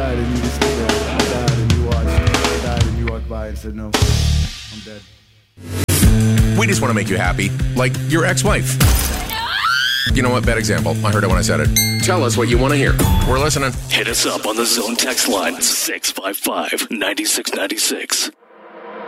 died and you just stood there. I died and you watched. I died and you walked by and said, no, I'm dead. We just want to make you happy, like your ex-wife. You know what? Bad example. I heard it when I said it. Tell us what you want to hear. We're listening. Hit us up on the Zone text line, 655-9696.